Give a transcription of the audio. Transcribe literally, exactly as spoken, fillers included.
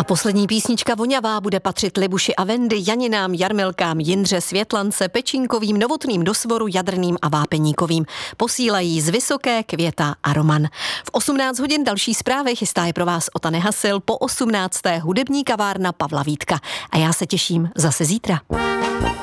poslední písnička voňavá bude patřit Libuši a Vendy, Janinám, Jarmilkám, Jindře, Světlance, Pečínkovým, Novotným, Dosvoru, Jadrným a Vápeníkovým. Posílají z Vysoké Květa a Roman. V osmnáct hodin další zprávy chystá je pro vás Ota Nehasil, po osmnácté hudební kavárna Pavla Vítka. A já se těším zase zítra.